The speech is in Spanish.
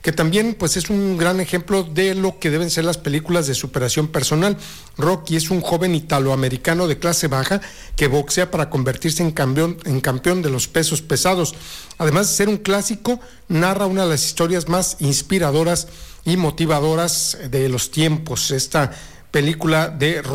que también pues es un gran ejemplo de lo que deben ser las películas de superación personal. Rocky es un joven italoamericano de clase baja que boxea para convertirse en campeón de los pesos pesados. Además de ser un clásico, narra una de las historias más inspiradoras y motivadoras de los tiempos. Esta película de